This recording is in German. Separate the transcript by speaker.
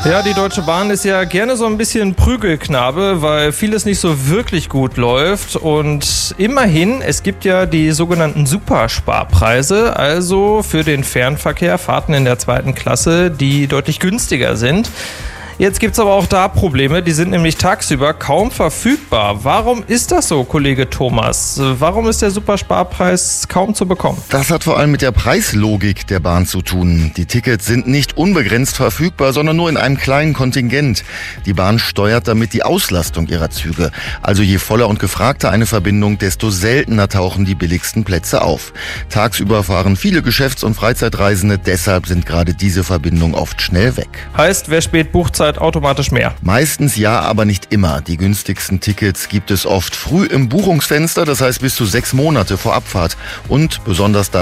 Speaker 1: Ja, die Deutsche Bahn ist ja gerne so ein bisschen Prügelknabe, weil vieles nicht so wirklich gut läuft. Und immerhin, es gibt ja die sogenannten Supersparpreise, also für den Fernverkehr, Fahrten in der 2. Klasse, die deutlich günstiger sind. Jetzt gibt es aber auch da Probleme, die sind nämlich tagsüber kaum verfügbar. Warum ist das so, Kollege Thomas? Warum ist der Supersparpreis kaum zu bekommen?
Speaker 2: Das hat vor allem mit der Preislogik der Bahn zu tun. Die Tickets sind nicht unbegrenzt verfügbar, sondern nur in einem kleinen Kontingent. Die Bahn steuert damit die Auslastung ihrer Züge. Also je voller und gefragter eine Verbindung, desto seltener tauchen die billigsten Plätze auf. Tagsüber fahren viele Geschäfts- und Freizeitreisende, deshalb sind gerade diese Verbindungen oft schnell weg.
Speaker 1: Heißt, wer spät bucht, zahlt automatisch mehr?
Speaker 2: Meistens ja, aber nicht immer. Die günstigsten Tickets gibt es oft früh im Buchungsfenster, das heißt bis zu 6 Monate vor Abfahrt. Und besonders dann